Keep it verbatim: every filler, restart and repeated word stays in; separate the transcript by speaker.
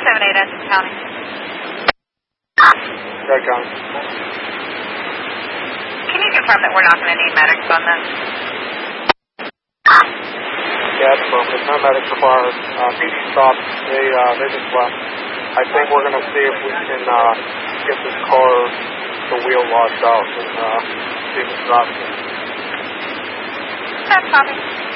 Speaker 1: seven eight Essex County.
Speaker 2: Right, County.
Speaker 1: Can you confirm that we're not going to need medics on this?
Speaker 2: Yeah, that's perfect. No medics required. Uh, P D stopped. They, uh, they just left. I think we're going to see if we can uh, get this car, the wheel washed out, and uh, see if it's dropping.
Speaker 1: That's copy.